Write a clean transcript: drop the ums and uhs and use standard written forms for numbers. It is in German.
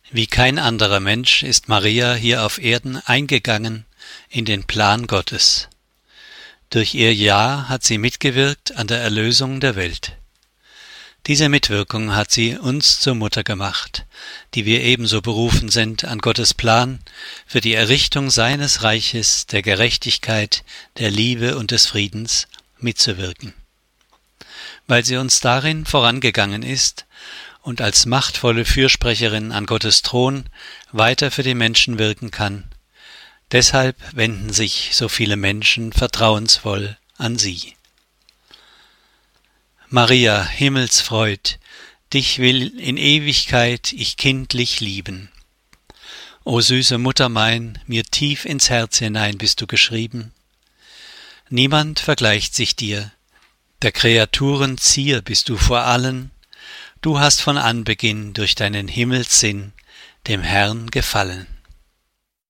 Wie kein anderer Mensch ist Maria hier auf Erden eingegangen in den Plan Gottes. Durch ihr Ja hat sie mitgewirkt an der Erlösung der Welt. Diese Mitwirkung hat sie uns zur Mutter gemacht, die wir ebenso berufen sind, an Gottes Plan für die Errichtung seines Reiches, der Gerechtigkeit, der Liebe und des Friedens mitzuwirken. Weil sie uns darin vorangegangen ist und als machtvolle Fürsprecherin an Gottes Thron weiter für die Menschen wirken kann, deshalb wenden sich so viele Menschen vertrauensvoll an sie. Maria, Himmelsfreud, dich will in Ewigkeit ich kindlich lieben. O süße Mutter mein, mir tief ins Herz hinein bist du geschrieben. Niemand vergleicht sich dir, der Kreaturen Zier bist du vor allen, du hast von Anbeginn durch deinen Himmelssinn dem Herrn gefallen.